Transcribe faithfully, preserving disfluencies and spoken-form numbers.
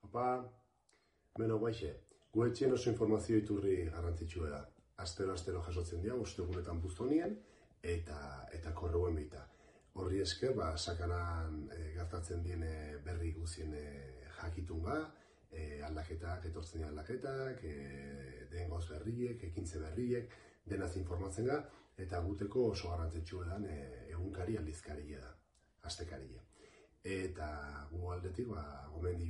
Opa, beno guaixe, gu etxen oso informazio iturri garrantzitsua da. Astero-astero jasotzen dira, ostegunetan buztonien eta eta korreuen bita. Horri esker, ba, sakanan e, gertatzen diene berri guzien e, jakitun ga, e, aldaketak, etortzen dira aldaketak, e, dengoz berriek, ekintze berriek, denaz informatzen ga, eta guteko oso garrantzitsua da e, egunkari aldizkaria da, astekaria. Eta gu aldetik, ba, gomendio